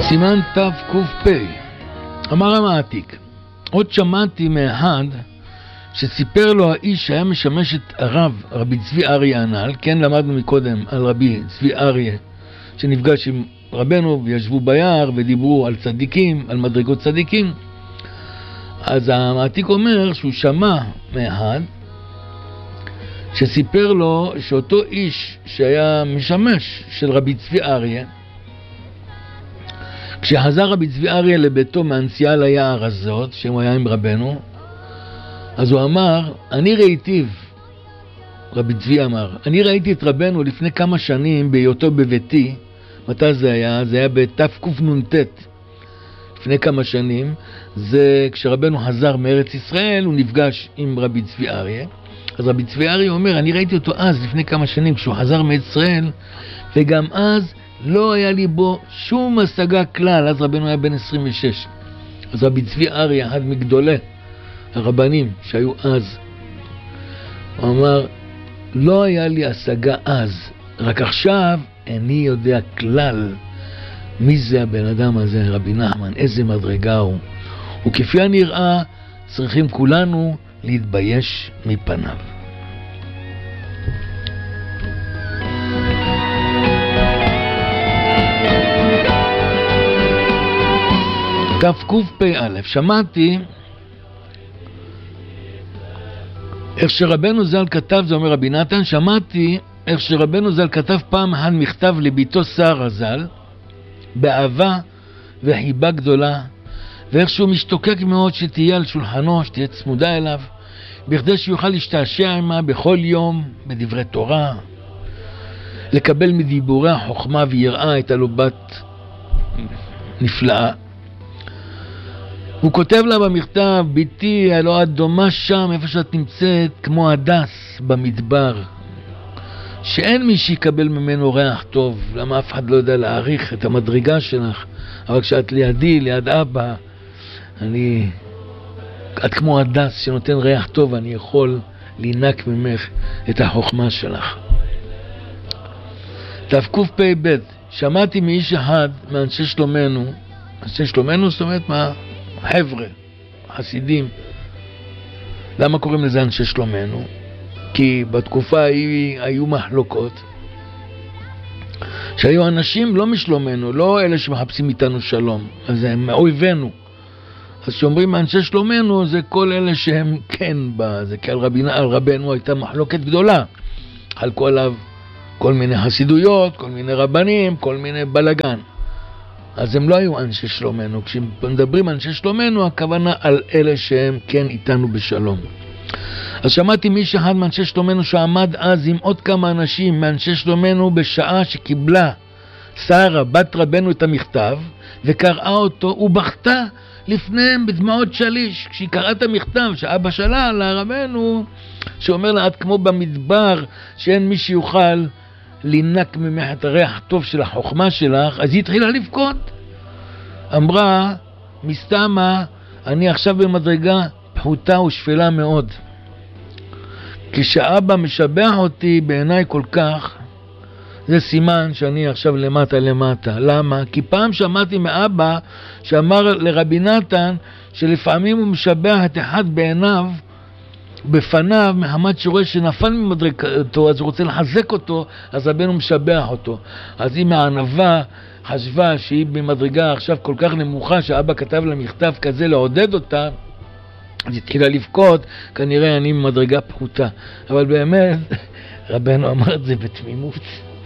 סימן תק"פ. אמר המעתיק, עוד שמעתי מאחד שסיפר לו האיש שהיה משמש את הרב רבי צבי אריה הנ"ל, כן, למדנו מקודם על רבי צבי אריה שנפגש עם רבנו וישבו ביער ודיברו על צדיקים, על מדרגות צדיקים. אז המעתיק אומר שהוא שמע מאחד שסיפר לו שאותו איש שהיה משמש של רבי צבי אריה, כשחזר רבי צבי אריה לביתו מהנסיעה ליער הזאת, שהוא היה עם רבנו, אז הוא אמר, אני ראיתיו, רבי צבי אמר, אני ראיתי את רבנו לפני כמה שנים בהיותו בביתי. מתי זה היה? זה היה בתקנ"ט, לפני כמה שנים. זה כשרבנו חזר מארץ ישראל, הוא נפגש עם רבי צבי אריה. אז רבי צבי אריה אומר, אני ראיתי אותו אז, לפני כמה שנים, כשהוא חזר מארץ ישראל, וגם אז לא היה לי בו שום השגה כלל. אז רבנו היה בן 26. אז רבי צבי אריה, אחד מגדולי הרבנים שהיו אז, הוא אמר, לא היה לי השגה אז, רק עכשיו אני יודע כלל מי זה הבן אדם הזה, רבי נחמן, איזה מדרגה הוא. וכפי הנראה צריכים כולנו להתבייש מפניו. תק"פ. שמעתי איך שרבנו ז"ל כתב, זה אומר רבי נתן, שמעתי איך שרבנו ז"ל כתב פעם אחד מכתב לביתו שרה ז"ל באהבה וחיבה גדולה, ואיך שהוא משתוקק מאוד שתהיה על שולחנו, שתהיה צמודה אליו, בכדי שיוכל להשתעשע עמה בכל יום בדברי תורה, לקבל מדיבורי החוכמה ויראה את הלובת נפלאה. הוא כותב לה במכתב, ביתי, הלא את דומה שם איפה שאת נמצאת כמו הדס במדבר, שאין מי שיקבל ממנו ריח טוב. למה אף אחד לא יודע להעריך את המדרגה שלך, אבל כשאת לידי, ליד אבא, את כמו הדס שנותן ריח טוב, אני יכול לינק ממך את החוכמה שלך. תק"פ. שמעתי מאיש אחד מאנשי שלומנו, אנשי שלומנו זאת אומרת מה? חבר'ה, חסידים. למה קוראים לזה אנשי שלומנו? כי בתקופה היו מחלוקות, שהיו אנשים לא משלומנו, לא אלה שמחפשים איתנו שלום, אז הם אויבינו. אז שאומרים אנשי שלומנו זה כל אלה שהם כן זה כי על רבנו הייתה מחלוקת גדולה, חלקו עליו כל מיני חסידויות, כל מיני רבנים, כל מיני בלגן. אז הם לא היו אנשי שלומנו. כשמדברים אנשי שלומנו, הכוונה על אלה שהם כן איתנו בשלום. אז שמעתי מישהו אחד מאנשי שלומנו שעמד אז עם עוד כמה אנשים מאנשי שלומנו בשעה שקיבלה שרה בת רבנו את המכתב וקראה אותו, ובכתה לפניהם בדמעות שליש. כשהיא קראה את המכתב שאבא שלה לרבנו, שאומר לה, את כמו במדבר שאין מי שיוכל לינק ממך את הריח הטוב של החוכמה שלך, אז היא התחילה לבכות. אמרה, מסתמה, אני עכשיו במדרגה פחותה ושפלה מאוד. כשאבא משבח אותי בעיניי כל כך, זה סימן שאני עכשיו למטה. למה? כי פעם שמעתי מאבא שאמר לרבי נתן שלפעמים הוא משבח את אחד בעיניו, בפניו, מחמת שרואה שנפל ממדרגתו, אז הוא רוצה לחזק אותו, אז רבנו משבח אותו. אז היא מהענווה חשבה שהיא במדרגה עכשיו כל כך נמוכה, שאבא כתב לה מכתב כזה לעודד אותה, אז התחילה לבכות, כנראה אני במדרגה פחותה. אבל באמת, רבנו אמר את זה בתמימות.